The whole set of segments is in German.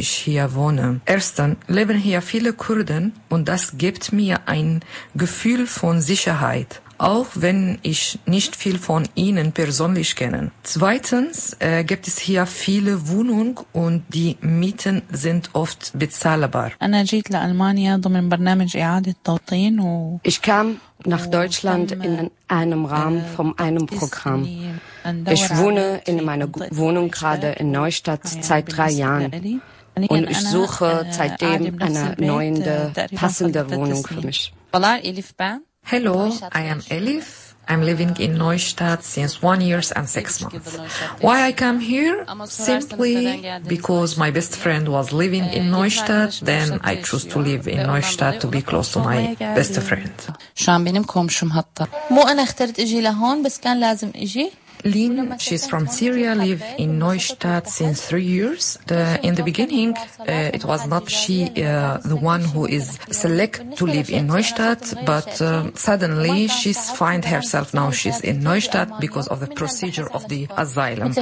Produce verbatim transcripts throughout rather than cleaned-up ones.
ich hier wohne. Erstens leben hier viele Kurden und das gibt mir ein Gefühl von Sicherheit, auch wenn ich nicht viel von ihnen persönlich kenne. Zweitens äh, gibt es hier viele Wohnungen und die Mieten sind oft bezahlbar. Ich kam nach Deutschland in einem Rahmen von einem Programm. Ich wohne in meiner Wohnung gerade in Neustadt seit drei Jahren und ich suche seitdem eine neue, passende Wohnung für mich. Hello, I am Elif. I'm living in Neustadt since one year and six months. Why I come here? Simply because my best friend was living in Neustadt, then I chose to live in Neustadt to be close to my best friend. شو عم بينام كومشم حتى مو أنا اخترت أجي لهون بس كان لازم أجي. Lin, she's from Syria, live in Neustadt since three years. The, in the beginning, uh, it was not she, uh, the one who is selected to live in Neustadt, but uh, suddenly she's find herself now she's in Neustadt because of the procedure of the asylum.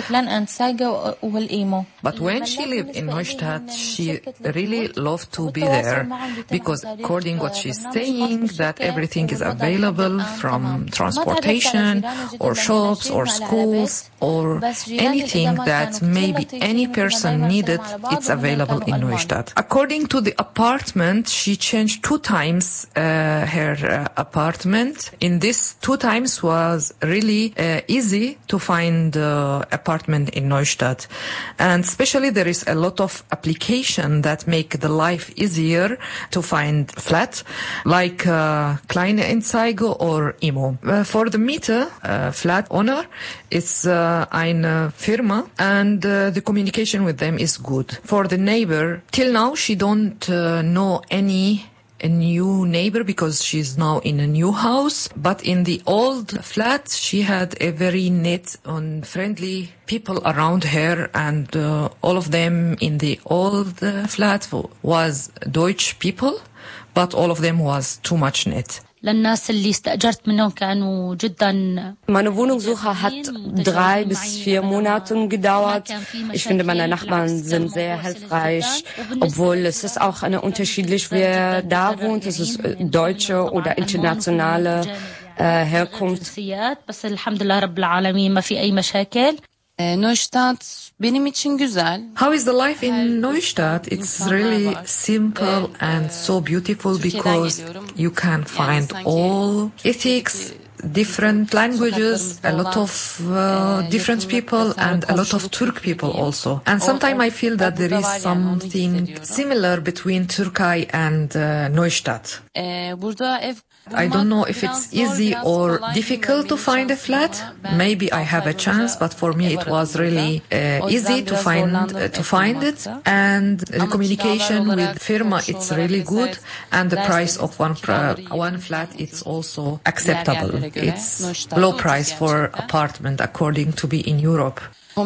But when she lived in Neustadt, she really loved to be there because according what she's saying, that everything is available from transportation or shops or schools. schools or anything that maybe any person needed, it's available in Neustadt. According to the apartment, she changed two times uh, her uh, apartment. In this two times was really uh, easy to find uh, apartment in Neustadt. And especially there is a lot of application that make the life easier to find flat, like uh, Kleinanzeigen or Imo. Uh, for the Mieter, uh, flat owner, it's uh, eine Firma and uh, the communication with them is good. For the neighbor, till now she don't uh, know any a new neighbor because she's now in a new house. But in the old flat, she had a very neat and friendly people around her, and uh, all of them in the old uh, flat was Deutsch people, but all of them was too much neat. للناس اللي استأجرت منهم كانوا جدا. Meine Wohnungssuche hat drei bis vier Monate gedauert. Ich finde, meine Nachbarn sind sehr hilfreich, obwohl es ist auch eine unterschiedlich, wer da wohnt. Es ist deutsche oder internationale äh, Herkunft. بس الحمد لله رب العالمين ما في أي مشاكل. Neustadt benim için güzel. How is the life in Neustadt? It's really simple and so beautiful because you can find all ethics, different languages, a lot of uh, different people and a lot of Turk people also. And sometimes I feel that there is something similar between Turkey and uh, Neustadt. Burada ev I don't know if it's easy or difficult to find a flat. Maybe I have a chance, but for me it was really uh, easy to find uh, to find it. And the communication with firma, it's really good, and the price of one uh, one flat it's also acceptable. It's low price for apartment according to be in Europe.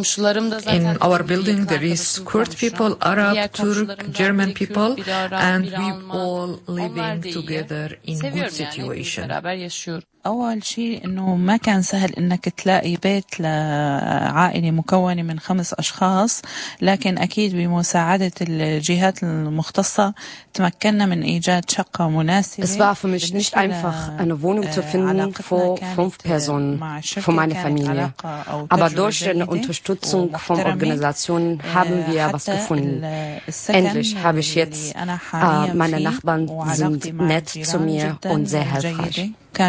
In our building there is Kurd people, Arab, Turk, German people, and we all living together in good situation. أول شيء إنه ما كان سهل إنك تلاقي بيت لعائلة مكونة من خمس أشخاص، لكن أكيد بمساعدة الجهات المختصة تمكنا من إيجاد شقة مناسبة. Es war für mich nicht einfach, eine Wohnung zu finden für fünf Personen, für meine Familie. Aber durch eine Unterstützung von Organisationen haben wir was gefunden. Endlich habe ich jetzt, äh, meine Nachbarn sind nett zu mir und sehr hilfreich.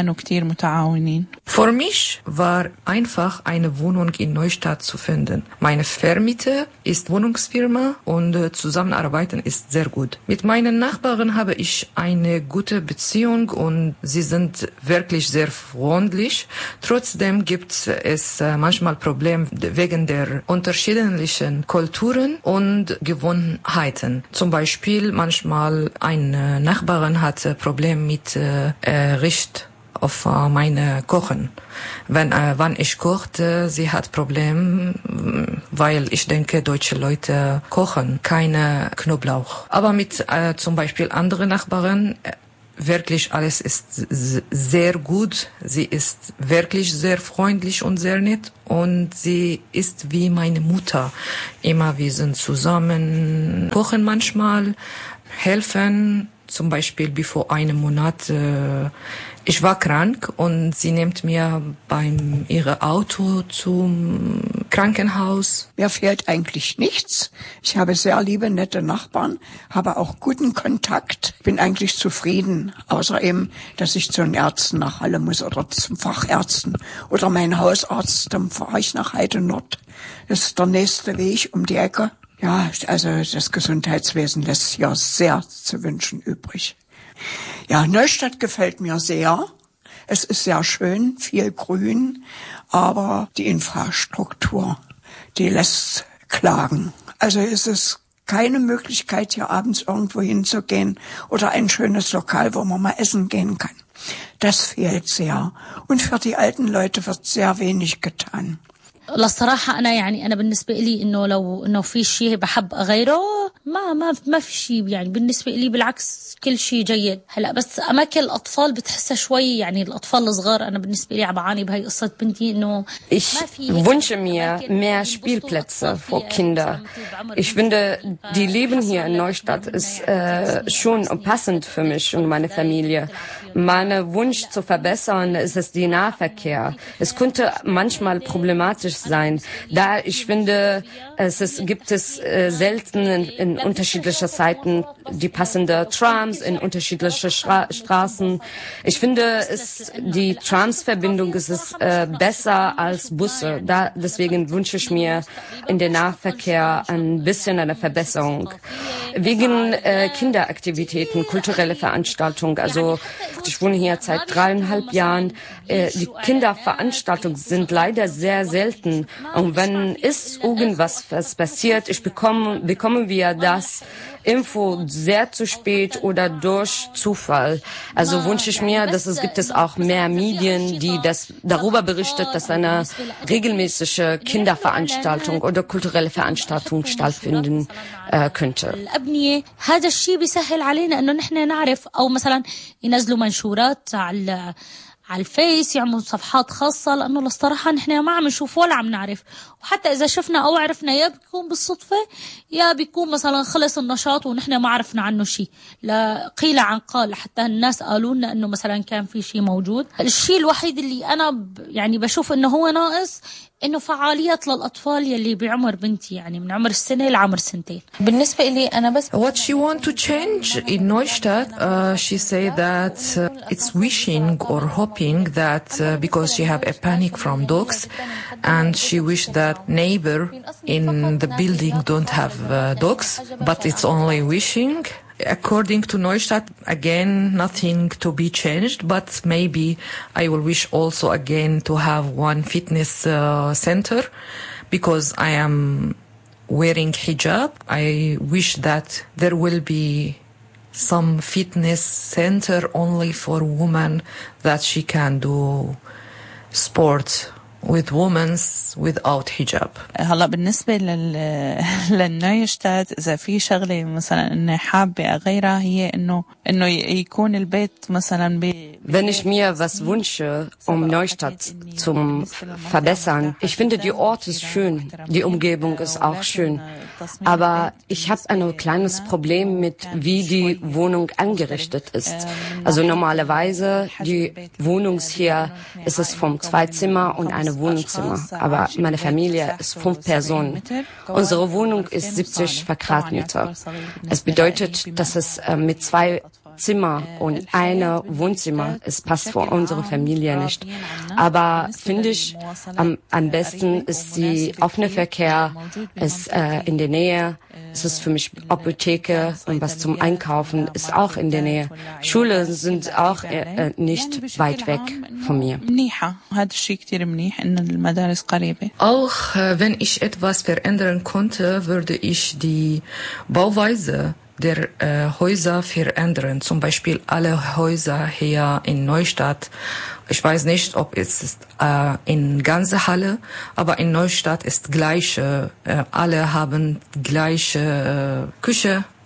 Für mich war einfach eine Wohnung in Neustadt zu finden. Meine Vermieter ist Wohnungsfirma und äh, zusammenarbeiten ist sehr gut. Mit meinen Nachbarn habe ich eine gute Beziehung und sie sind wirklich sehr freundlich. Trotzdem gibt es äh, manchmal Probleme wegen der unterschiedlichen Kulturen und Gewohnheiten. Zum Beispiel manchmal eine Nachbarin hatte Probleme mit äh, Richt auf äh, meine Kochen. Wenn, äh, wann ich kochte, sie hat Probleme, weil ich denke, deutsche Leute kochen keine Knoblauch. Aber mit äh, zum Beispiel anderen Nachbarn, wirklich alles ist sehr gut. Sie ist wirklich sehr freundlich und sehr nett und sie ist wie meine Mutter. Immer wir sind zusammen, kochen manchmal, helfen. Zum Beispiel wie vor einem Monat, äh, ich war krank und sie nimmt mir beim ihre Auto zum Krankenhaus. Mir fehlt eigentlich nichts. Ich habe sehr liebe, nette Nachbarn, habe auch guten Kontakt, bin eigentlich zufrieden, außer eben, dass ich zu den Ärzten nach Halle muss oder zum Fachärzten oder mein Hausarzt, dann fahre ich nach Heide Nord. Das ist der nächste Weg um die Ecke. Ja, also das Gesundheitswesen lässt ja sehr zu wünschen übrig. Ja, Neustadt gefällt mir sehr. Es ist sehr schön, viel Grün, aber die Infrastruktur, die lässt klagen. Also es ist keine Möglichkeit, hier abends irgendwo hinzugehen oder ein schönes Lokal, wo man mal essen gehen kann. Das fehlt sehr. Und für die alten Leute wird sehr wenig getan. للصراحة أنا يعني أنا بالنسبة إلي إنه لو إنه في شيء بحب أغيره ما ما ما في شيء يعني بالنسبة إلي بالعكس كل شيء جيد. هلا بس أماكن الأطفال بتحسها شوي يعني الأطفال الصغار أنا بالنسبة لي عم بعاني بهاي قصة بنتي إنه Ich wünsche mir mehr Spielplätze für Kinder. Ich finde, die Leben hier in Neustadt ist äh, schon passend für mich und meine Familie. Mein Wunsch zu verbessern ist es der Nahverkehr. Es könnte manchmal problematisch sein, da ich finde, es ist, gibt es äh, selten in, in unterschiedlicher Zeiten die passende Trams in unterschiedliche Stra- Straßen. Ich finde, es, die Trams-Verbindung ist es äh, besser als Busse. Da, deswegen wünsche ich mir in den Nahverkehr ein bisschen eine Verbesserung. Wegen äh, Kinderaktivitäten, kulturelle Veranstaltungen. Also ich wohne hier seit dreieinhalb Jahren. Äh, die Kinderveranstaltungen sind leider sehr selten. Und wenn ist irgendwas was passiert, ich bekomme, bekommen wir das Info sehr zu spät oder durch Zufall. Also wünsche ich mir, dass es gibt es auch mehr Medien, die das darüber berichtet, dass eine regelmäßige Kinderveranstaltung oder kulturelle Veranstaltung stattfinden äh, könnte. هذا الشيء بيسهل علينا إنه نحن نعرف أو مثلا ينزلوا منشورات على على الفيس يعملوا صفحات خاصة لأنه للصراحة نحن ما عم نشوف ولا عم نعرف وحتى إذا شفنا أو عرفنا يا بيكون بالصدفة يا بيكون مثلا خلص النشاط ونحن ما عرفنا عنه شيء لا قيل عن قال حتى الناس قالوا لنا إنه مثلا كان في شيء موجود. الشيء الوحيد اللي أنا ب يعني بشوف إنه هو ناقص إنه فعاليات للأطفال يلي بعمر بنتي يعني من عمر السنة لعمر سنتين. بالنسبة إلي أنا بس What she want to change in Neustadt, uh, she say that uh, it's wishing or hoping that uh, because she have a panic from dogs and she wish that neighbor in the building don't have uh, dogs, but it's only wishing. According to Neustadt, again, nothing to be changed, but maybe I will wish also again to have one fitness uh, center because I am wearing hijab. I wish that there will be some fitness center only for women that she can do sport with women without hijab. هلا بالنسبة لل للنويشتات إذا في شغلة مثلا إني حابة أغيرها هي إنه إنه يكون البيت مثلا ب Wenn ich mir was wünsche, um Neustadt zu verbessern, ich finde, die Ort ist schön, die Umgebung ist auch schön, aber ich habe ein kleines Problem mit, wie die Wohnung eingerichtet ist. Also normalerweise, die Wohnung hier ist es vom Zweizimmer und eine Wohnzimmer, aber meine Familie ist fünf Personen. Unsere Wohnung ist siebzig Quadratmeter. Es bedeutet, dass es äh, mit zwei Zimmer und eine Wohnzimmer, es passt für unsere Familie nicht. Aber finde ich, am, am besten ist die offene Verkehr, ist äh, in der Nähe. Es ist für mich Apotheke und was zum Einkaufen ist auch in der Nähe. Schulen sind auch äh, nicht weit weg von mir. Auch äh, wenn ich etwas verändern konnte, würde ich die Bauweise der äh, Häuser verändern. Zum Beispiel alle Häuser hier in Neustadt. Ich weiß nicht, ob es ist äh, in ganze Halle, aber in Neustadt ist gleiche. Äh, alle haben gleiche äh, Küche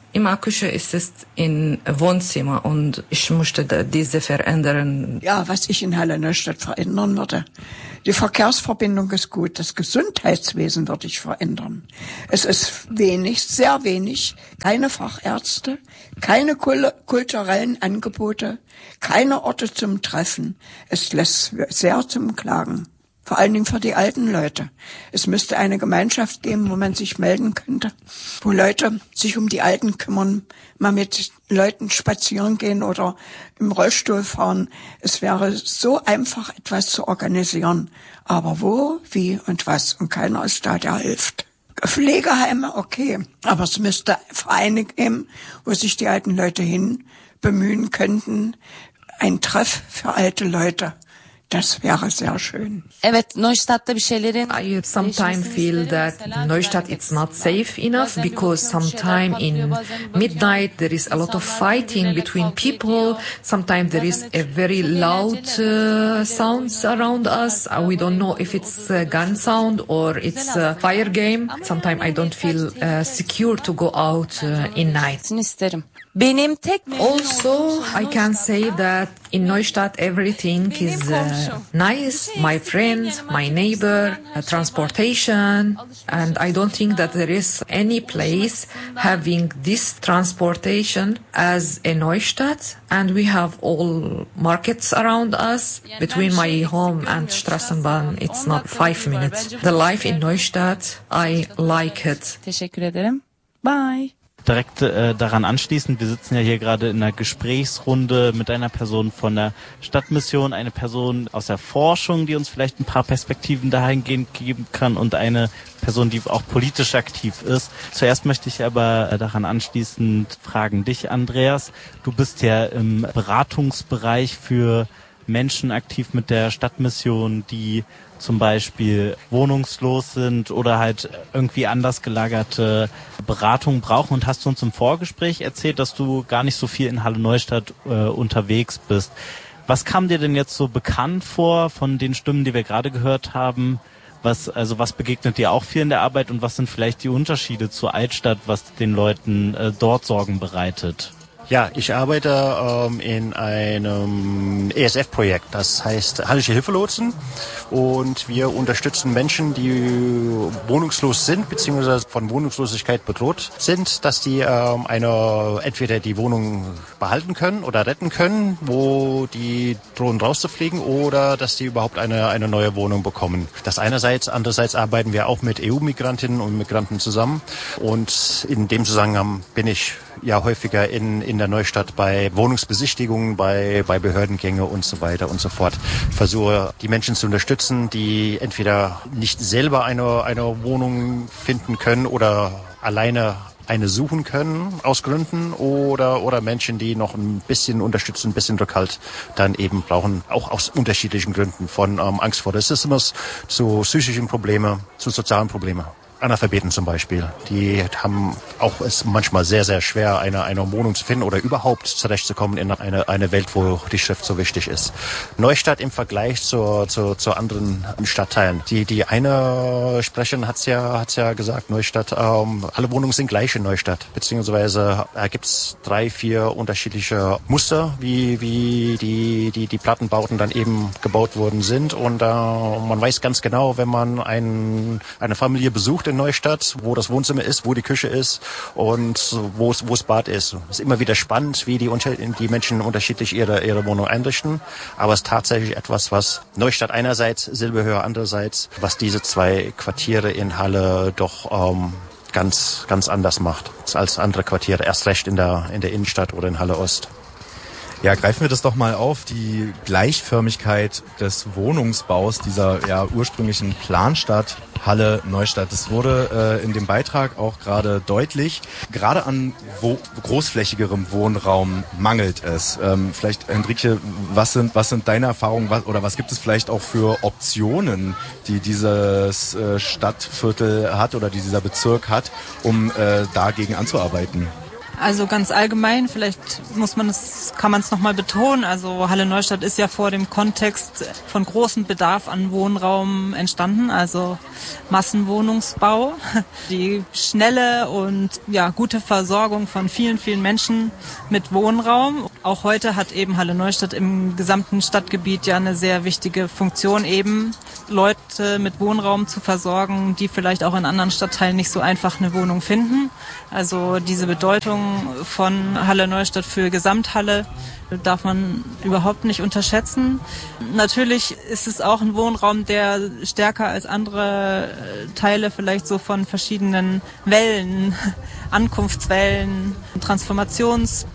immer Küche ist es im Wohnzimmer und ich möchte diese verändern. Ja, was ich in Halle Neustadt verändern würde. Die Verkehrsverbindung ist gut. Das Gesundheitswesen würde ich verändern. Es ist wenig, sehr wenig, keine Fachärzte, keine kulturellen Angebote, keine Orte zum Treffen. Es lässt sehr zum Klagen. Vor allen Dingen für die alten Leute. Es müsste eine Gemeinschaft geben, wo man sich melden könnte, wo Leute sich um die Alten kümmern, mal mit Leuten spazieren gehen oder im Rollstuhl fahren. Es wäre so einfach, etwas zu organisieren. Aber wo, wie und was? Und keiner ist da, der hilft. Pflegeheime, okay. Aber es müsste Vereine geben, wo sich die alten Leute hin bemühen könnten. Ein Treff für alte Leute. Das wäre sehr schön. Evet, Neustadt'ta bir şeylerin I sometimes feel that Neustadt is not safe enough because sometimes in midnight there is a lot of fighting between people. Sometimes there is a very loud uh, sounds around us. Uh, we don't know if it's a gun sound or it's a fire game. Sometimes I don't feel uh, secure to go out uh, in night. isterim. Benim tek Also, I can say that in Neustadt everything is uh, nice. My friend, my neighbor, uh, transportation, and I don't think that there is any place having this transportation as a Neustadt. And we have all markets around us. Between my home and Strassenbahn, it's not five minutes. The life in Neustadt, I like it. Teşekkür ederim. Bye. Direkt äh, daran anschließend, wir sitzen ja hier gerade in einer Gesprächsrunde mit einer Person von der Stadtmission, eine Person aus der Forschung, die uns vielleicht ein paar Perspektiven dahingehend geben kann und eine Person, die auch politisch aktiv ist. Zuerst möchte ich aber äh, daran anschließend fragen dich, Andreas. Du bist ja im Beratungsbereich für Menschen aktiv mit der Stadtmission, die zum Beispiel wohnungslos sind oder halt irgendwie anders gelagerte Beratung brauchen. Und hast du uns im Vorgespräch erzählt, dass du gar nicht so viel in Halle Neustadt äh, unterwegs bist. Was kam dir denn jetzt so bekannt vor von den Stimmen, die wir gerade gehört haben? Was, also was begegnet dir auch viel in der Arbeit und was sind vielleicht die Unterschiede zur Altstadt, was den Leuten äh, dort Sorgen bereitet? Ja, ich arbeite ähm, in einem E S F-Projekt, das heißt Hallische Hilfelotsen, und wir unterstützen Menschen, die wohnungslos sind bzw. von Wohnungslosigkeit bedroht sind, dass die ähm, eine entweder die Wohnung behalten können oder retten können, wo die drohen rauszufliegen, oder dass die überhaupt eine eine neue Wohnung bekommen. Das einerseits, andererseits arbeiten wir auch mit E U-Migrantinnen und Migranten zusammen, und in dem Zusammenhang bin ich ja häufiger in in der Neustadt bei Wohnungsbesichtigungen, bei bei Behördengänge und so weiter und so fort. Ich versuche, die Menschen zu unterstützen, die entweder nicht selber eine eine Wohnung finden können oder alleine eine suchen können aus Gründen, oder oder Menschen, die noch ein bisschen Unterstützung, ein bisschen Rückhalt dann eben brauchen, auch aus unterschiedlichen Gründen, von ähm, Angst vor Rassismus zu psychischen Problemen, zu sozialen Problemen. Analphabeten zum Beispiel, die haben auch es manchmal sehr, sehr schwer, eine, eine Wohnung zu finden oder überhaupt zurechtzukommen in eine, eine Welt, wo die Schrift so wichtig ist. Neustadt im Vergleich zu, zu, zu anderen Stadtteilen. Die, die eine Sprecherin hat's ja, hat's ja gesagt, Neustadt, ähm, alle Wohnungen sind gleich in Neustadt, beziehungsweise äh, gibt's drei, vier unterschiedliche Muster, wie, wie die, die, die Plattenbauten dann eben gebaut worden sind, und äh, man weiß ganz genau, wenn man ein, eine Familie besucht in Neustadt, wo das Wohnzimmer ist, wo die Küche ist und wo es, wo es Bad ist. Es ist immer wieder spannend, wie die, die Menschen unterschiedlich ihre, ihre Wohnung einrichten. Aber es ist tatsächlich etwas, was Neustadt einerseits, Silberhöhe andererseits, was diese zwei Quartiere in Halle doch ähm, ganz, ganz anders macht als andere Quartiere. Erst recht in der, in der Innenstadt oder in Halle Ost. Ja, greifen wir das doch mal auf, die Gleichförmigkeit des Wohnungsbaus dieser ja ursprünglichen Planstadt Halle Neustadt. Das wurde äh, in dem Beitrag auch gerade deutlich. Gerade an wo, großflächigerem Wohnraum mangelt es. Ähm, vielleicht, Hendrikje, was sind, was sind deine Erfahrungen, was, oder was gibt es vielleicht auch für Optionen, die dieses äh, Stadtviertel hat oder die dieser Bezirk hat, um äh, dagegen anzuarbeiten? Also ganz allgemein, vielleicht muss man es, kann man es nochmal betonen, also Halle Neustadt ist ja vor dem Kontext von großem Bedarf an Wohnraum entstanden, also Massenwohnungsbau, die schnelle und ja gute Versorgung von vielen, vielen Menschen mit Wohnraum. Auch heute hat eben Halle Neustadt im gesamten Stadtgebiet ja eine sehr wichtige Funktion, eben Leute mit Wohnraum zu versorgen, die vielleicht auch in anderen Stadtteilen nicht so einfach eine Wohnung finden. Also diese Bedeutung von Halle Neustadt für Gesamthalle darf man überhaupt nicht unterschätzen. Natürlich ist es auch ein Wohnraum, der stärker als andere Teile vielleicht so von verschiedenen Wellen, Ankunftswellen, Transformationswellen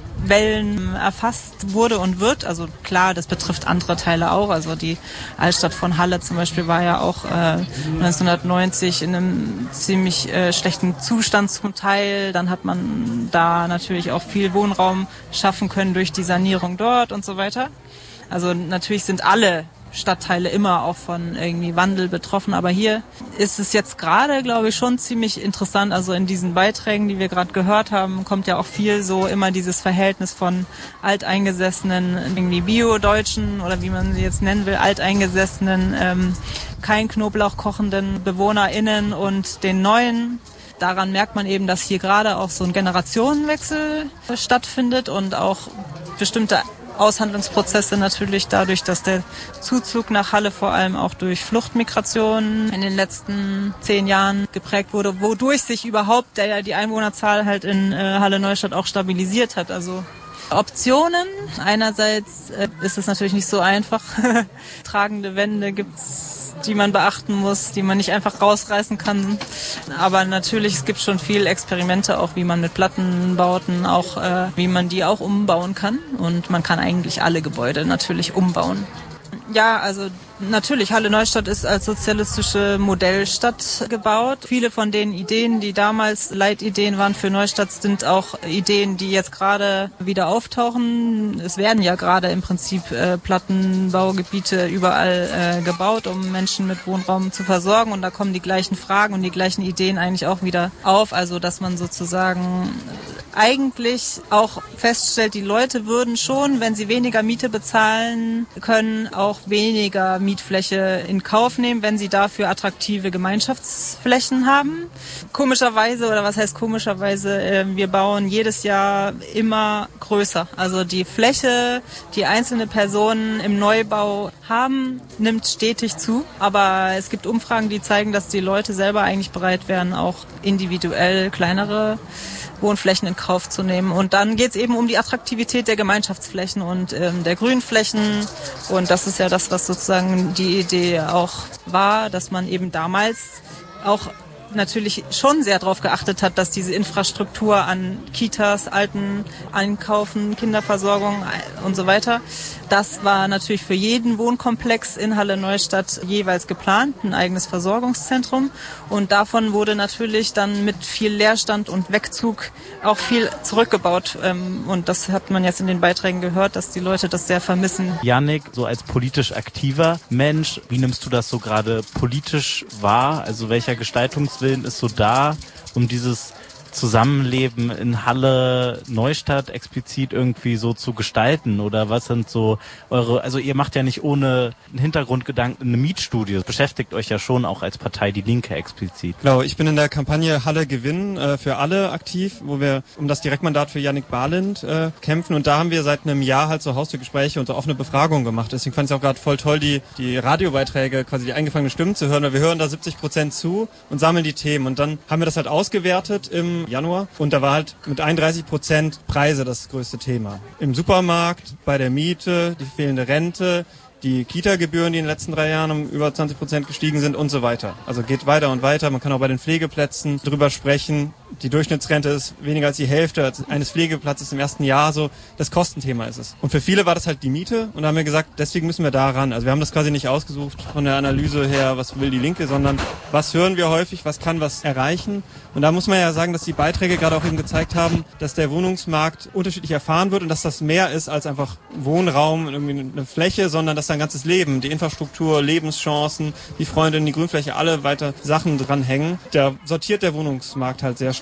erfasst wurde und wird. Also klar, das betrifft andere Teile auch. Also die Altstadt von Halle zum Beispiel war ja auch äh, neunzehnhundertneunzig in einem ziemlich äh, schlechten Zustand zum Teil. Dann hat man da natürlich auch viel Wohnraum schaffen können durch die Sanierung dort und so weiter. Also natürlich sind alle Stadtteile immer auch von irgendwie Wandel betroffen. Aber hier ist es jetzt gerade, glaube ich, schon ziemlich interessant. Also in diesen Beiträgen, die wir gerade gehört haben, kommt ja auch viel so immer dieses Verhältnis von alteingesessenen, irgendwie Bio-Deutschen oder wie man sie jetzt nennen will, alteingesessenen, ähm, kein Knoblauch kochenden BewohnerInnen und den neuen. Daran merkt man eben, dass hier gerade auch so ein Generationenwechsel stattfindet und auch bestimmte Aushandlungsprozesse natürlich dadurch, dass der Zuzug nach Halle vor allem auch durch Fluchtmigration in den letzten zehn Jahren geprägt wurde, wodurch sich überhaupt der, die Einwohnerzahl halt in äh, Halle Neustadt auch stabilisiert hat. Also Optionen. Einerseits äh, ist es natürlich nicht so einfach. Tragende Wände gibt's, die man beachten muss, die man nicht einfach rausreißen kann. Aber natürlich, es gibt schon viel Experimente, auch wie man mit Plattenbauten, auch äh, wie man die auch umbauen kann. Und man kann eigentlich alle Gebäude natürlich umbauen. Ja, also natürlich, Halle Neustadt ist als sozialistische Modellstadt gebaut. Viele von den Ideen, die damals Leitideen waren für Neustadt, sind auch Ideen, die jetzt gerade wieder auftauchen. Es werden ja gerade im Prinzip äh, Plattenbaugebiete überall äh, gebaut, um Menschen mit Wohnraum zu versorgen. Und da kommen die gleichen Fragen und die gleichen Ideen eigentlich auch wieder auf. Also, dass man sozusagen eigentlich auch feststellt, die Leute würden schon, wenn sie weniger Miete bezahlen können, auch weniger Mietfläche in Kauf nehmen, wenn sie dafür attraktive Gemeinschaftsflächen haben. Komischerweise, oder was heißt komischerweise, äh, wir bauen jedes Jahr immer größer. Also die Fläche, die einzelne Personen im Neubau haben, nimmt stetig zu. Aber es gibt Umfragen, die zeigen, dass die Leute selber eigentlich bereit wären, auch individuell kleinere Wohnflächen in Kauf zu nehmen. Und dann geht es eben um die Attraktivität der Gemeinschaftsflächen und ähm, der Grünflächen. Und das ist ja das, was sozusagen die Idee auch war, dass man eben damals auch natürlich schon sehr darauf geachtet hat, dass diese Infrastruktur an Kitas, Alten, Einkaufen, Kinderversorgung und so weiter, das war natürlich für jeden Wohnkomplex in Halle Neustadt jeweils geplant, ein eigenes Versorgungszentrum. Und davon wurde natürlich dann mit viel Leerstand und Wegzug auch viel zurückgebaut. Und das hat man jetzt in den Beiträgen gehört, dass die Leute das sehr vermissen. Jannik, so als politisch aktiver Mensch, wie nimmst du das so gerade politisch wahr? Also welcher Gestaltungswillen ist so da, um dieses Zusammenleben in Halle Neustadt explizit irgendwie so zu gestalten? Oder was sind so eure, also ihr macht ja nicht ohne einen Hintergrundgedanken eine Mietstudie, das beschäftigt euch ja schon auch als Partei Die Linke explizit. Genau, ich bin in der Kampagne Halle gewinnen äh, für alle aktiv, wo wir um das Direktmandat für Jannik Barlind äh, kämpfen, und da haben wir seit einem Jahr halt so Haustürgespräche und so offene Befragungen gemacht. Deswegen fand ich es auch gerade voll toll, die, die Radiobeiträge, quasi die eingefangenen Stimmen zu hören, weil wir hören da siebzig Prozent zu und sammeln die Themen, und dann haben wir das halt ausgewertet im Januar, und da war halt mit einunddreißig Prozent Preise das größte Thema. Im Supermarkt, bei der Miete, die fehlende Rente, die Kita-Gebühren, die in den letzten drei Jahren um über zwanzig Prozent gestiegen sind und so weiter. Also geht weiter und weiter. Man kann auch bei den Pflegeplätzen drüber sprechen. Die Durchschnittsrente ist weniger als die Hälfte eines Pflegeplatzes im ersten Jahr. So, das Kostenthema ist es. Und für viele war das halt die Miete. Und da haben wir gesagt, deswegen müssen wir da ran. Also wir haben das quasi nicht ausgesucht von der Analyse her, was will die Linke, sondern was hören wir häufig, was kann was erreichen. Und da muss man ja sagen, dass die Beiträge gerade auch eben gezeigt haben, dass der Wohnungsmarkt unterschiedlich erfahren wird und dass das mehr ist als einfach Wohnraum, irgendwie eine Fläche, sondern dass ein ganzes Leben, die Infrastruktur, Lebenschancen, die Freundinnen, die Grünfläche, alle weiter Sachen dranhängen. Da sortiert der Wohnungsmarkt halt sehr stark.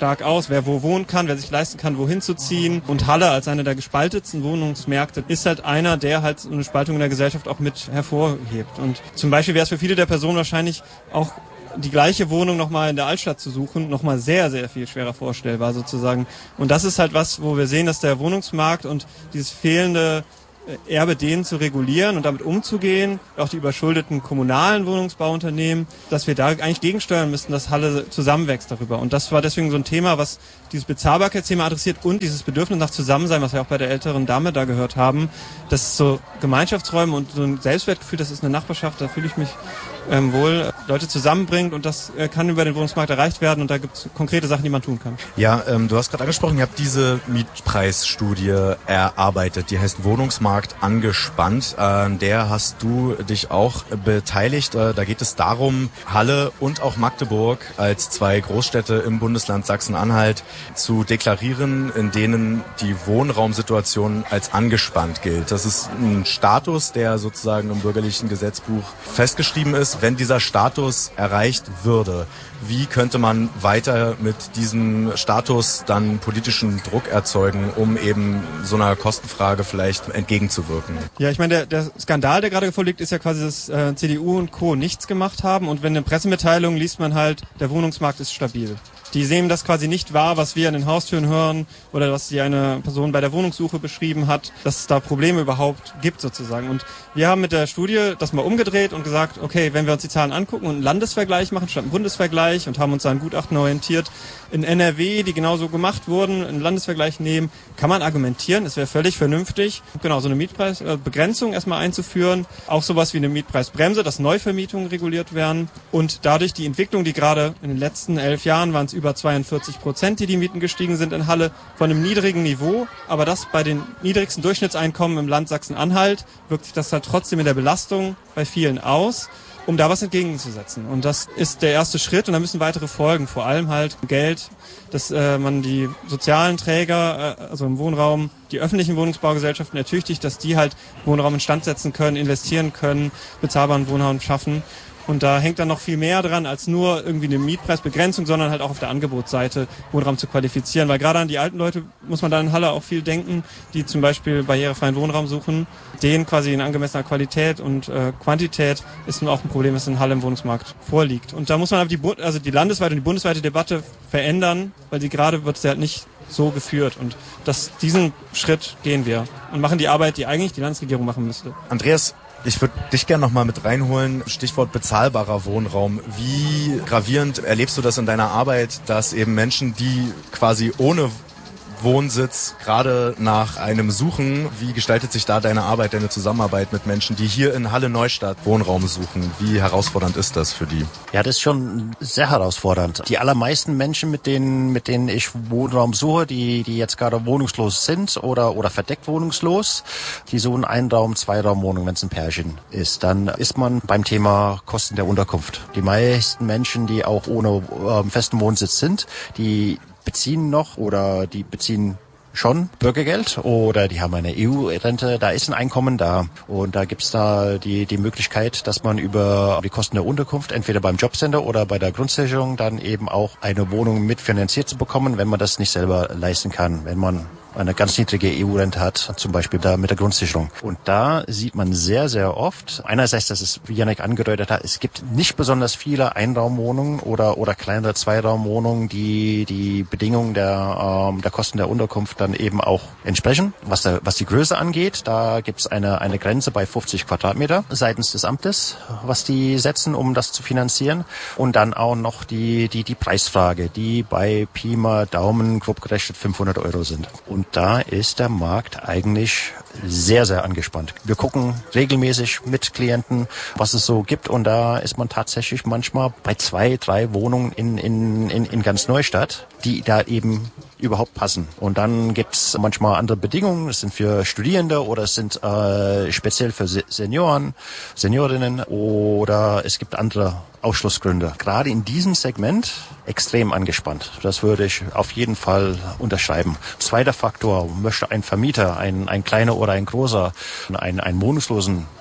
stark aus, wer wo wohnen kann, wer sich leisten kann, wohin zu ziehen. Und Halle als einer der gespaltetsten Wohnungsmärkte ist halt einer, der halt eine Spaltung in der Gesellschaft auch mit hervorhebt. Und zum Beispiel wäre es für viele der Personen wahrscheinlich auch die gleiche Wohnung nochmal in der Altstadt zu suchen, nochmal sehr, sehr viel schwerer vorstellbar sozusagen. Und das ist halt was, wo wir sehen, dass der Wohnungsmarkt und dieses fehlende Erbe denen zu regulieren und damit umzugehen, auch die überschuldeten kommunalen Wohnungsbauunternehmen, dass wir da eigentlich gegensteuern müssten, dass Halle zusammenwächst darüber. Und das war deswegen so ein Thema, was dieses Bezahlbarkeitsthema adressiert und dieses Bedürfnis nach Zusammensein, was wir auch bei der älteren Dame da gehört haben. Das ist so Gemeinschaftsräume und so ein Selbstwertgefühl, das ist eine Nachbarschaft, da fühle ich mich ähm, wohl, Leute zusammenbringt und das äh, kann über den Wohnungsmarkt erreicht werden und da gibt es konkrete Sachen, die man tun kann. Ja, ähm, du hast gerade angesprochen, ihr habt diese Mietpreisstudie erarbeitet, die heißt Wohnungsmarkt angespannt. An der hast du dich auch beteiligt. Äh, da geht es darum, Halle und auch Magdeburg als zwei Großstädte im Bundesland Sachsen-Anhalt zu deklarieren, in denen die Wohnraumsituation als angespannt gilt. Das ist ein Status, der sozusagen im bürgerlichen Gesetzbuch festgeschrieben ist. Wenn dieser Status erreicht würde, wie könnte man weiter mit diesem Status dann politischen Druck erzeugen, um eben so einer Kostenfrage vielleicht entgegenzuwirken? Ja, ich meine, der, der Skandal, der gerade vorliegt, ist ja quasi, dass äh, C D U und Co. nichts gemacht haben und wenn eine Pressemitteilung liest man halt, der Wohnungsmarkt ist stabil. Die nehmen das quasi nicht wahr, was wir an den Haustüren hören oder was die eine Person bei der Wohnungssuche beschrieben hat, dass es da Probleme überhaupt gibt sozusagen. Und wir haben mit der Studie das mal umgedreht und gesagt, okay, wenn wir uns die Zahlen angucken und einen Landesvergleich machen statt einen Bundesvergleich und haben uns an Gutachten orientiert, in N R W, die genauso gemacht wurden, einen Landesvergleich nehmen, kann man argumentieren, es wäre völlig vernünftig, genau so eine Mietpreisbegrenzung erstmal einzuführen, auch sowas wie eine Mietpreisbremse, dass Neuvermietungen reguliert werden und dadurch die Entwicklung, die gerade in den letzten elf Jahren waren es über zweiundvierzig Prozent, die die Mieten gestiegen sind in Halle, von einem niedrigen Niveau, aber das bei den niedrigsten Durchschnittseinkommen im Land Sachsen-Anhalt wirkt sich das halt trotzdem in der Belastung bei vielen aus, um da was entgegenzusetzen. Und das ist der erste Schritt und da müssen weitere folgen, vor allem halt Geld, dass äh, man die sozialen Träger, äh, also im Wohnraum, die öffentlichen Wohnungsbaugesellschaften ertüchtigt, dass die halt Wohnraum instand setzen können, investieren können, bezahlbaren Wohnraum schaffen. Und da hängt dann noch viel mehr dran, als nur irgendwie eine Mietpreisbegrenzung, sondern halt auch auf der Angebotsseite Wohnraum zu qualifizieren. Weil gerade an die alten Leute muss man da in Halle auch viel denken, die zum Beispiel barrierefreien Wohnraum suchen. Denen quasi in angemessener Qualität und äh, Quantität ist nun auch ein Problem, das in Halle im Wohnungsmarkt vorliegt. Und da muss man aber die, also die landesweite und die bundesweite Debatte verändern, weil sie gerade wird sie halt nicht so geführt. Und das, diesen Schritt gehen wir und machen die Arbeit, die eigentlich die Landesregierung machen müsste. Andreas, ich würde dich gerne noch mal mit reinholen. Stichwort bezahlbarer Wohnraum. Wie gravierend erlebst du das in deiner Arbeit, dass eben Menschen, die quasi ohne Wohnsitz gerade nach einem suchen, wie gestaltet sich da deine Arbeit, deine Zusammenarbeit mit Menschen, die hier in Halle-Neustadt Wohnraum suchen? Wie herausfordernd ist das für die? Ja, das ist schon sehr herausfordernd. Die allermeisten Menschen, mit denen, mit denen ich Wohnraum suche, die, die jetzt gerade wohnungslos sind oder, oder verdeckt wohnungslos, die suchen Einraum-, Zweiraumwohnung, wenn es ein Pärchen ist. Dann ist man beim Thema Kosten der Unterkunft. Die meisten Menschen, die auch ohne äh, festen Wohnsitz sind, die beziehen noch oder die beziehen schon Bürgergeld oder die haben eine E U-Rente, da ist ein Einkommen da und da gibt's da die die Möglichkeit, dass man über die Kosten der Unterkunft entweder beim Jobcenter oder bei der Grundsicherung dann eben auch eine Wohnung mitfinanziert zu bekommen, wenn man das nicht selber leisten kann, wenn man eine ganz niedrige E U-Rente hat, zum Beispiel da mit der Grundsicherung. Und da sieht man sehr, sehr oft, einerseits, dass es, wie Janik angedeutet hat, es gibt nicht besonders viele Einraumwohnungen oder oder kleinere Zweiraumwohnungen, die die Bedingungen der ähm, der Kosten der Unterkunft dann eben auch entsprechen. Was der, was die Größe angeht, da gibt es eine eine Grenze bei fünfzig Quadratmeter seitens des Amtes, was die setzen, um das zu finanzieren. Und dann auch noch die die die Preisfrage, die bei Pi mal Daumen grob gerechnet fünfhundert Euro sind. Und Und da ist der Markt eigentlich sehr, sehr angespannt. Wir gucken regelmäßig mit Klienten, was es so gibt. Und da ist man tatsächlich manchmal bei zwei, drei Wohnungen in, in, in, in ganz Neustadt, die da eben überhaupt passen. Und dann gibt's manchmal andere Bedingungen. Es sind für Studierende oder es sind äh, speziell für Senioren, Seniorinnen oder es gibt andere Ausschlussgründe. Gerade in diesem Segment extrem angespannt. Das würde ich auf jeden Fall unterschreiben. Zweiter Faktor, möchte ein Vermieter, ein, ein kleiner oder ein großer, einen, einen wohnungslosen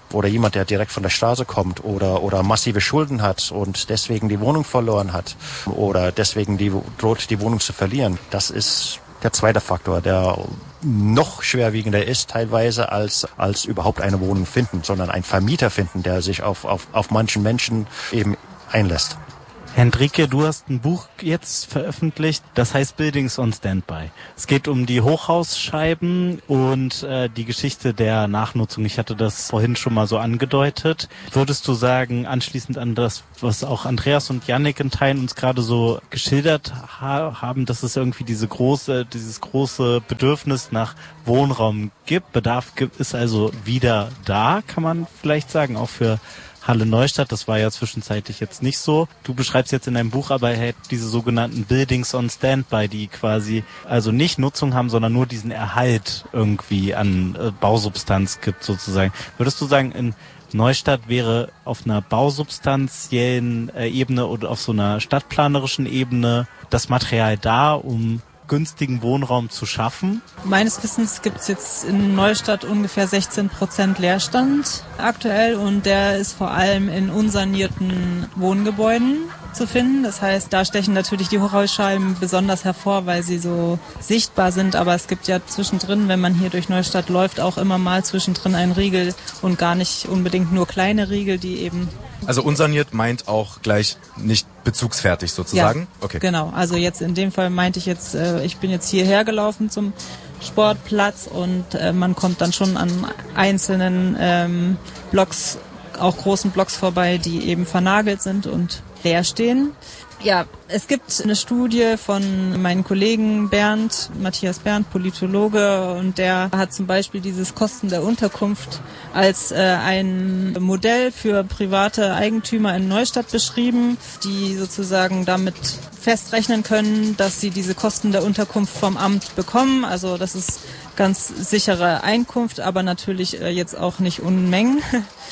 oder jemand, der direkt von der Straße kommt oder, oder massive Schulden hat und deswegen die Wohnung verloren hat oder deswegen die, droht, die Wohnung zu verlieren. Das ist der zweite Faktor, der noch schwerwiegender ist teilweise als, als überhaupt eine Wohnung finden, sondern ein Vermieter finden, der sich auf, auf, auf manchen Menschen eben einlässt. Hendrike, du hast ein Buch jetzt veröffentlicht, das heißt Buildings on Standby. Es geht um die Hochhausscheiben und äh, die Geschichte der Nachnutzung. Ich hatte das vorhin schon mal so angedeutet. Würdest du sagen, anschließend an das, was auch Andreas und Yannick in Teilen uns gerade so geschildert ha- haben, dass es irgendwie diese große, dieses große Bedürfnis nach Wohnraum gibt, Bedarf gibt, ist also wieder da, kann man vielleicht sagen, auch für Halle Neustadt, das war ja zwischenzeitlich jetzt nicht so. Du beschreibst jetzt in deinem Buch aber halt diese sogenannten Buildings on Standby, die quasi also nicht Nutzung haben, sondern nur diesen Erhalt irgendwie an äh, Bausubstanz gibt sozusagen. Würdest du sagen, in Neustadt wäre auf einer bausubstanziellen äh, Ebene oder auf so einer stadtplanerischen Ebene das Material da, um günstigen Wohnraum zu schaffen? Meines Wissens gibt es jetzt in Neustadt ungefähr sechzehn Prozent Leerstand aktuell und der ist vor allem in unsanierten Wohngebäuden zu finden. Das heißt, da stechen natürlich die Hochhausscheiben besonders hervor, weil sie so sichtbar sind. Aber es gibt ja zwischendrin, wenn man hier durch Neustadt läuft, auch immer mal zwischendrin einen Riegel und gar nicht unbedingt nur kleine Riegel, die eben... Also unsaniert meint auch gleich nicht bezugsfertig sozusagen? Ja, okay. Genau. Also jetzt in dem Fall meinte ich jetzt, äh, ich bin jetzt hierher gelaufen zum Sportplatz und äh, man kommt dann schon an einzelnen ähm, Blocks, auch großen Blocks vorbei, die eben vernagelt sind und leer stehen. Ja, es gibt eine Studie von meinem Kollegen Bernd, Matthias Bernd, Politologe, und der hat zum Beispiel dieses Kosten der Unterkunft als äh, ein Modell für private Eigentümer in Neustadt beschrieben, die sozusagen damit festrechnen können, dass sie diese Kosten der Unterkunft vom Amt bekommen. Also das ist ganz sichere Einkunft, aber natürlich äh, jetzt auch nicht Unmengen.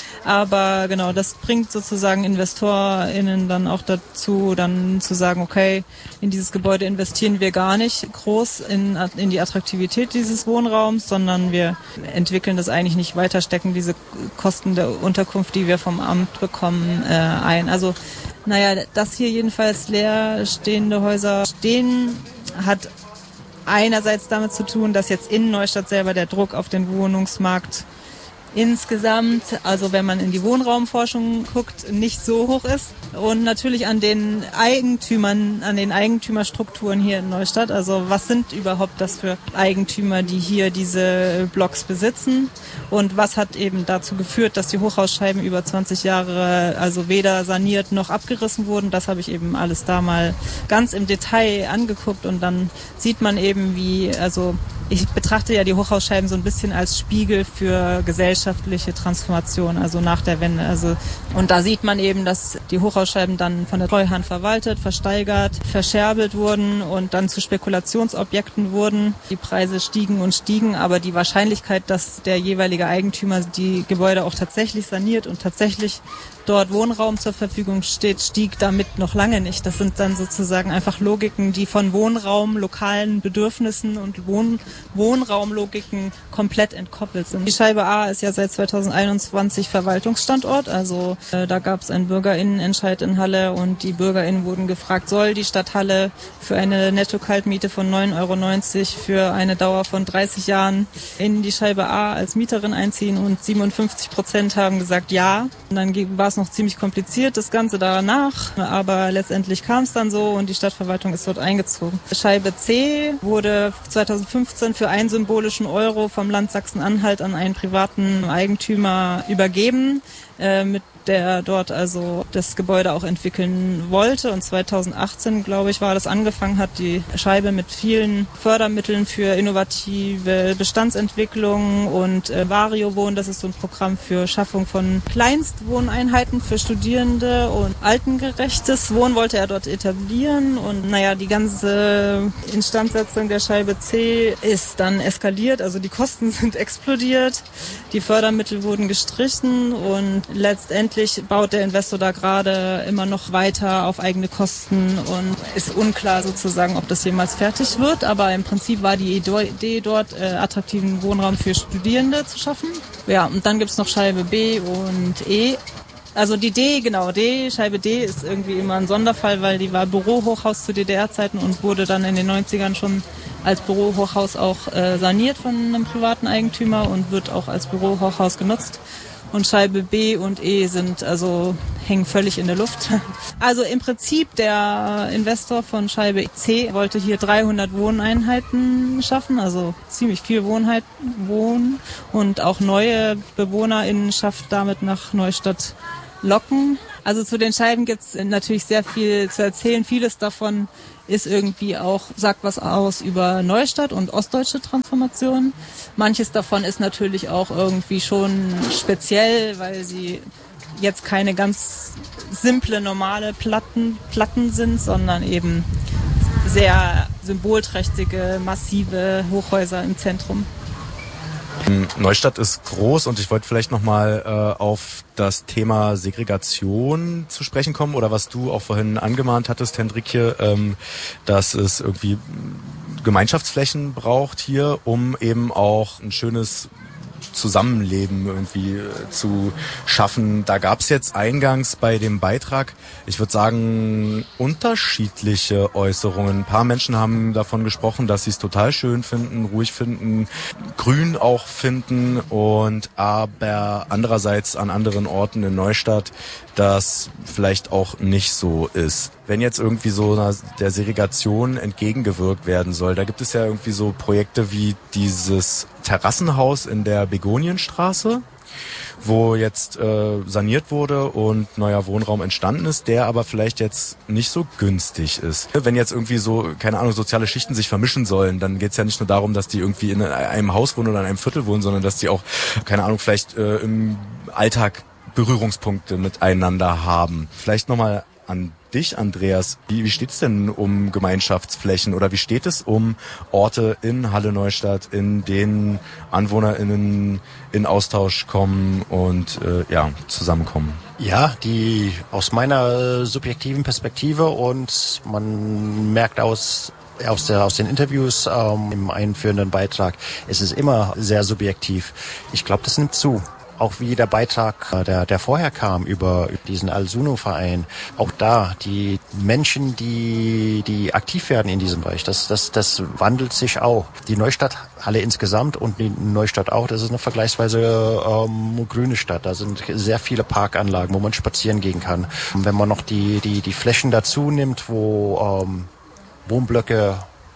Aber genau, das bringt sozusagen InvestorInnen dann auch dazu, dann zu sagen, okay, in dieses Gebäude investieren wir gar nicht groß in, in die Attraktivität dieses Wohnraums, sondern wir entwickeln das eigentlich nicht weiter, stecken diese Kosten der Unterkunft, die wir vom Amt bekommen, äh, ein. Also, naja, dass hier jedenfalls leer stehende Häuser stehen, hat einerseits damit zu tun, dass jetzt in Neustadt selber der Druck auf den Wohnungsmarkt insgesamt, also wenn man in die Wohnraumforschung guckt, nicht so hoch ist. Und natürlich an den Eigentümern, an den Eigentümerstrukturen hier in Neustadt. Also was sind überhaupt das für Eigentümer, die hier diese Blocks besitzen? Und was hat eben dazu geführt, dass die Hochhausscheiben über zwanzig Jahre also weder saniert noch abgerissen wurden? Das habe ich eben alles da mal ganz im Detail angeguckt und dann sieht man eben, wie, also ich betrachte ja die Hochhausscheiben so ein bisschen als Spiegel für gesellschaftliche Transformation, also nach der Wende. Also, und da sieht man eben, dass die Hochhausscheiben dann von der Treuhand verwaltet, versteigert, verscherbelt wurden und dann zu Spekulationsobjekten wurden. Die Preise stiegen und stiegen, aber die Wahrscheinlichkeit, dass der jeweilige Eigentümer die Gebäude auch tatsächlich saniert und tatsächlich dort Wohnraum zur Verfügung steht, stieg damit noch lange nicht. Das sind dann sozusagen einfach Logiken, die von Wohnraum, lokalen Bedürfnissen und Wohn Wohnraumlogiken komplett entkoppelt sind. Die Scheibe A ist ja seit zweitausendeinundzwanzig Verwaltungsstandort, also äh, da gab es einen BürgerInnenentscheid in Halle und die BürgerInnen wurden gefragt, soll die Stadt Halle für eine Netto-Kaltmiete von neun Euro neunzig für eine Dauer von dreißig Jahren in die Scheibe A als Mieterin einziehen und siebenundfünfzig Prozent haben gesagt ja. Und dann war es noch ziemlich kompliziert, das Ganze danach, aber letztendlich kam es dann so und die Stadtverwaltung ist dort eingezogen. Scheibe C wurde zweitausendfünfzehn für einen symbolischen Euro vom Land Sachsen-Anhalt an einen privaten Eigentümer übergeben, äh, mit der dort also das Gebäude auch entwickeln wollte. Und zweitausendachtzehn, glaube ich, war das angefangen hat, die Scheibe mit vielen Fördermitteln für innovative Bestandsentwicklung und äh, Vario-Wohnen, das ist so ein Programm für Schaffung von Kleinstwohneinheiten für Studierende und altengerechtes Wohnen wollte er dort etablieren. Und naja, die ganze Instandsetzung der Scheibe C ist dann eskaliert, also die Kosten sind explodiert, die Fördermittel wurden gestrichen und letztendlich baut der Investor da gerade immer noch weiter auf eigene Kosten und ist unklar sozusagen, ob das jemals fertig wird. Aber im Prinzip war die Idee dort, äh, attraktiven Wohnraum für Studierende zu schaffen. Ja, und dann gibt's noch Scheibe B und E. Also die D, genau, D, Scheibe D ist irgendwie immer ein Sonderfall, weil die war Bürohochhaus zu D D R-Zeiten und wurde dann in den neunzigern schon als Bürohochhaus auch äh, saniert von einem privaten Eigentümer und wird auch als Bürohochhaus genutzt. Und Scheibe B und E sind also hängen völlig in der Luft. Also im Prinzip der Investor von Scheibe C wollte hier dreihundert Wohneinheiten schaffen, also ziemlich viel Wohnheit, Wohnen und auch neue BewohnerInnenschaft damit nach Neustadt locken. Also zu den Scheiben gibt's natürlich sehr viel zu erzählen. Vieles davon ist irgendwie auch, sagt was aus über Neustadt und ostdeutsche Transformation. Manches davon ist natürlich auch irgendwie schon speziell, weil sie jetzt keine ganz simple, normale Platten, Platten sind, sondern eben sehr symbolträchtige, massive Hochhäuser im Zentrum. Neustadt ist groß und ich wollte vielleicht nochmal äh, auf das Thema Segregation zu sprechen kommen oder was du auch vorhin angemahnt hattest, Hendrikje, ähm, dass es irgendwie Gemeinschaftsflächen braucht hier, um eben auch ein schönes Zusammenleben irgendwie zu schaffen. Da gab es jetzt eingangs bei dem Beitrag, ich würde sagen, unterschiedliche Äußerungen. Ein paar Menschen haben davon gesprochen, dass sie es total schön finden, ruhig finden, grün auch finden und aber andererseits an anderen Orten in Neustadt das vielleicht auch nicht so ist. Wenn jetzt irgendwie so einer, der Segregation entgegengewirkt werden soll, da gibt es ja irgendwie so Projekte wie dieses Terrassenhaus in der Begonienstraße, wo jetzt äh, saniert wurde und neuer Wohnraum entstanden ist, der aber vielleicht jetzt nicht so günstig ist. Wenn jetzt irgendwie so, keine Ahnung, soziale Schichten sich vermischen sollen, dann geht es ja nicht nur darum, dass die irgendwie in einem Haus wohnen oder in einem Viertel wohnen, sondern dass die auch, keine Ahnung, vielleicht äh, im Alltag Berührungspunkte miteinander haben. Vielleicht nochmal an dich, Andreas. Wie, wie steht es denn um Gemeinschaftsflächen oder wie steht es um Orte in Halle Neustadt, in denen AnwohnerInnen in Austausch kommen und äh, ja zusammenkommen? Ja, die aus meiner subjektiven Perspektive und man merkt aus Aus, der, aus den Interviews ähm, im einführenden Beitrag, es ist immer sehr subjektiv. Ich glaube, das nimmt zu. Auch wie der Beitrag, der, der vorher kam über diesen Al-Suno-Verein, auch da die Menschen, die, die aktiv werden in diesem Bereich, das, das, das wandelt sich auch. Die Neustadthalle insgesamt und die Neustadt auch, das ist eine vergleichsweise ähm, grüne Stadt. Da sind sehr viele Parkanlagen, wo man spazieren gehen kann. Und wenn man noch die, die, die Flächen dazu nimmt, wo ähm, Wohnblöcke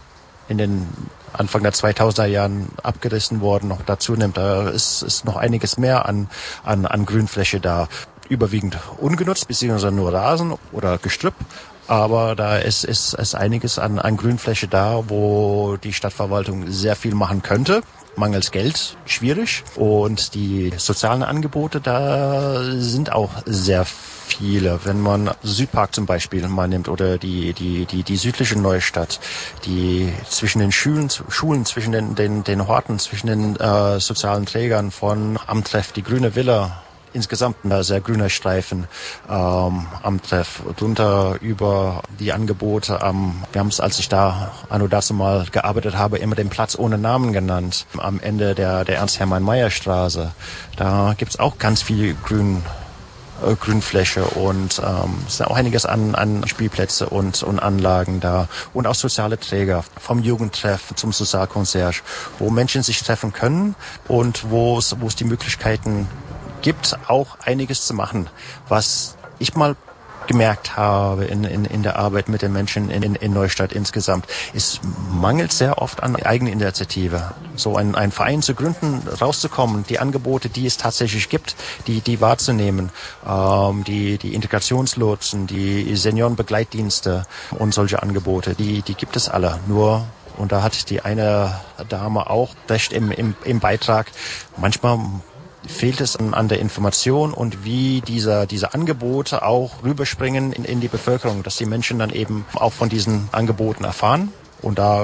in den Anfang der zweitausender Jahren abgerissen worden, noch dazu nimmt, da ist, ist noch einiges mehr an, an, an Grünfläche da. Überwiegend ungenutzt, beziehungsweise nur Rasen oder Gestrüpp. Aber da ist, ist, ist einiges an, an Grünfläche da, wo die Stadtverwaltung sehr viel machen könnte. Mangels Geld schwierig. Und die sozialen Angebote, da sind auch sehr viele. Wenn man Südpark zum Beispiel mal nimmt oder die, die, die, die südliche Neustadt, die zwischen den Schulen, Schulen zwischen den, den, den Horten, zwischen den äh, sozialen Trägern von Amtreff, die Grüne Villa, insgesamt ein sehr grüner Streifen ähm, am Treff. Drunter über die Angebote am, wir haben es, als ich da anno dazu mal gearbeitet habe, immer den Platz ohne Namen genannt. Am Ende der, der Ernst-Hermann-Meyer-Straße. Da gibt's auch ganz viel Grün. Grünfläche und ähm, es ist auch einiges an, an Spielplätze und, und Anlagen da und auch soziale Träger, vom Jugendtreff zum Sozialconcierge, wo Menschen sich treffen können und wo es wo es die Möglichkeiten gibt, auch einiges zu machen, was ich mal gemerkt habe in, in, in der Arbeit mit den Menschen in, in, in Neustadt insgesamt. Es mangelt sehr oft an Eigeninitiative. So ein, ein Verein zu gründen, rauszukommen, die Angebote, die es tatsächlich gibt, die, die wahrzunehmen, ähm, die, die Integrationslotsen, die Seniorenbegleitdienste und solche Angebote, die, die gibt es alle. Nur, und da hat die eine Dame auch recht im, im, im Beitrag, manchmal fehlt es an, an der Information und wie dieser, diese Angebote auch rüberspringen in, in die Bevölkerung, dass die Menschen dann eben auch von diesen Angeboten erfahren. Und da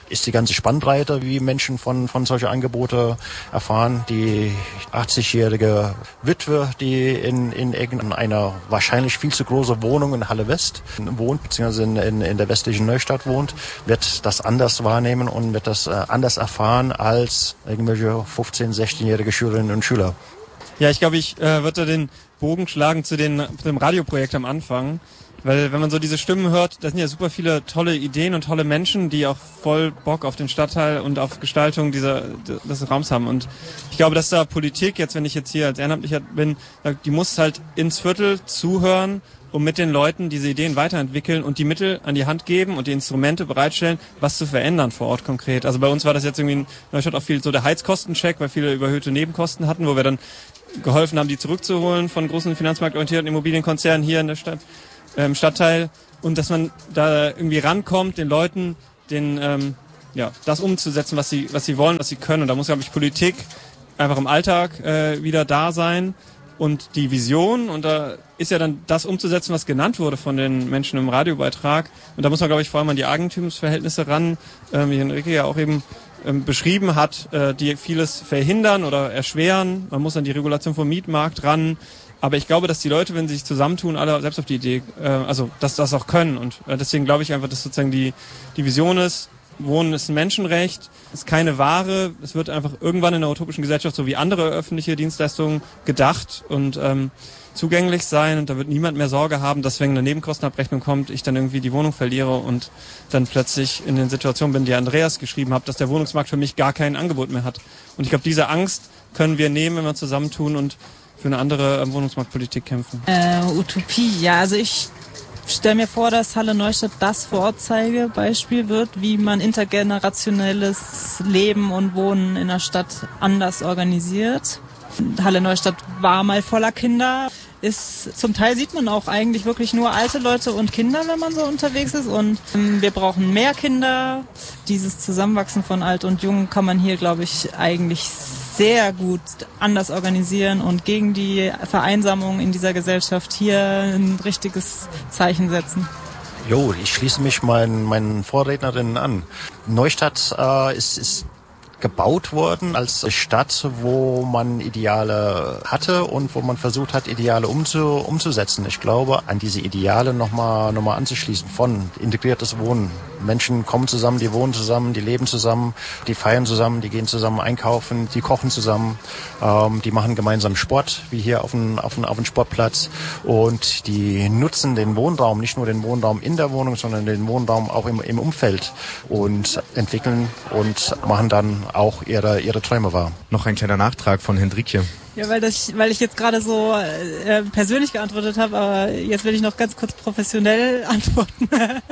ist die ganze Spannbreite, wie Menschen von, von solchen Angebote erfahren. Die achtzig-jährige Witwe, die in, in irgendeiner wahrscheinlich viel zu großen Wohnung in Halle West wohnt, beziehungsweise in, in, in der westlichen Neustadt wohnt, wird das anders wahrnehmen und wird das äh, anders erfahren als irgendwelche fünfzehn-, sechzehnjährige Schülerinnen und Schüler. Ja, ich glaube, ich äh, würde den Bogen schlagen zu, den, zu dem Radioprojekt am Anfang. Weil wenn man so diese Stimmen hört, da sind ja super viele tolle Ideen und tolle Menschen, die auch voll Bock auf den Stadtteil und auf Gestaltung dieser, des Raums haben. Und ich glaube, dass da Politik, jetzt wenn ich jetzt hier als Ehrenamtlicher bin, die muss halt ins Viertel zuhören, um mit den Leuten diese Ideen weiterentwickeln und die Mittel an die Hand geben und die Instrumente bereitstellen, was zu verändern vor Ort konkret. Also bei uns war das jetzt irgendwie in Neustadt auch viel so der Heizkostencheck, weil viele überhöhte Nebenkosten hatten, wo wir dann geholfen haben, die zurückzuholen von großen finanzmarktorientierten Immobilienkonzernen hier in der Stadt. Im Stadtteil und dass man da irgendwie rankommt, den Leuten den ähm, ja das umzusetzen, was sie was sie wollen, was sie können. Und da muss, glaube ich, Politik einfach im Alltag äh, wieder da sein und die Vision. Und da ist ja dann das umzusetzen, was genannt wurde von den Menschen im Radiobeitrag. Und da muss man, glaube ich, vor allem an die Eigentumsverhältnisse ran, äh, wie Henrike ja auch eben ähm, beschrieben hat, äh, die vieles verhindern oder erschweren. Man muss an die Regulation vom Mietmarkt ran. Aber ich glaube, dass die Leute, wenn sie sich zusammentun, alle selbst auf die Idee, äh, also dass das auch können. Und äh, deswegen glaube ich einfach, dass sozusagen die, die Vision ist, Wohnen ist ein Menschenrecht, ist keine Ware. Es wird einfach irgendwann in der utopischen Gesellschaft so wie andere öffentliche Dienstleistungen gedacht und ähm, zugänglich sein. Und da wird niemand mehr Sorge haben, dass wenn eine Nebenkostenabrechnung kommt, ich dann irgendwie die Wohnung verliere und dann plötzlich in den Situationen bin, die Andreas geschrieben hat, dass der Wohnungsmarkt für mich gar kein Angebot mehr hat. Und ich glaube, diese Angst können wir nehmen, wenn wir zusammentun und für eine andere äh, Wohnungsmarktpolitik kämpfen. Äh, Utopie, ja, also ich stelle mir vor, dass Halle Neustadt das Vorzeigebeispiel wird, wie man intergenerationelles Leben und Wohnen in der Stadt anders organisiert. Halle Neustadt war mal voller Kinder. Ist, zum Teil sieht man auch eigentlich wirklich nur alte Leute und Kinder, wenn man so unterwegs ist. Und ähm, wir brauchen mehr Kinder. Dieses Zusammenwachsen von Alt und Jung kann man hier, glaube ich, eigentlich sehr gut anders organisieren und gegen die Vereinsamung in dieser Gesellschaft hier ein richtiges Zeichen setzen. Jo, ich schließe mich meinen, meinen Vorrednerinnen an. Neustadt äh, ist, ist gebaut worden als Stadt, wo man Ideale hatte und wo man versucht hat, Ideale umzu, umzusetzen. Ich glaube, an diese Ideale nochmal noch mal anzuschließen von integriertes Wohnen. Menschen kommen zusammen, die wohnen zusammen, die leben zusammen, die feiern zusammen, die gehen zusammen einkaufen, die kochen zusammen, ähm, die machen gemeinsam Sport, wie hier auf dem auf dem auf dem Sportplatz, und die nutzen den Wohnraum, nicht nur den Wohnraum in der Wohnung, sondern den Wohnraum auch im, im Umfeld und entwickeln und machen dann auch ihre ihre Träume wahr. Noch ein kleiner Nachtrag von Hendrikje. Ja, weil das, weil ich jetzt gerade so äh, persönlich geantwortet habe, aber jetzt will ich noch ganz kurz professionell antworten.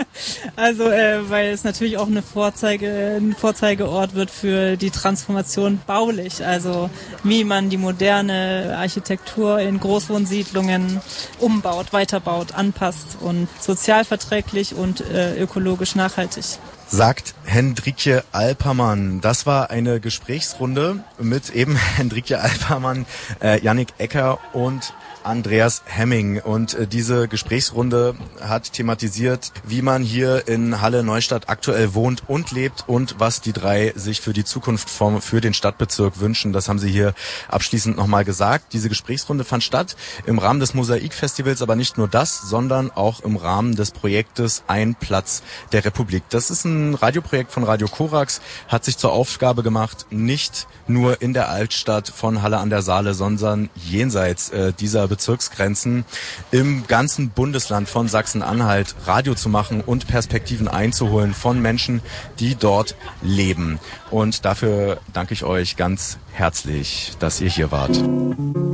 Also, äh, weil es natürlich auch eine Vorzeige, ein Vorzeigeort wird für die Transformation baulich. Also, wie man die moderne Architektur in Großwohnsiedlungen umbaut, weiterbaut, anpasst und sozialverträglich und äh, ökologisch nachhaltig. Sagt Hendrikje Alpermann. Das war eine Gesprächsrunde mit eben Hendrikje Alpermann, äh, Yannick Ecker und Andreas Hemming. Und äh, diese Gesprächsrunde hat thematisiert, wie man hier in Halle Neustadt aktuell wohnt und lebt und was die drei sich für die Zukunft vom, für den Stadtbezirk wünschen. Das haben sie hier abschließend nochmal gesagt. Diese Gesprächsrunde fand statt im Rahmen des Mosaik-Festivals, aber nicht nur das, sondern auch im Rahmen des Projektes Ein Platz der Republik. Das ist ein Radioprojekt von Radio Korax, hat sich zur Aufgabe gemacht, nicht nur in der Altstadt von Halle an der Saale, sondern jenseits äh, dieser Bezirksgrenzen im ganzen Bundesland von Sachsen-Anhalt Radio zu machen und Perspektiven einzuholen von Menschen, die dort leben. Und dafür danke ich euch ganz herzlich, dass ihr hier wart.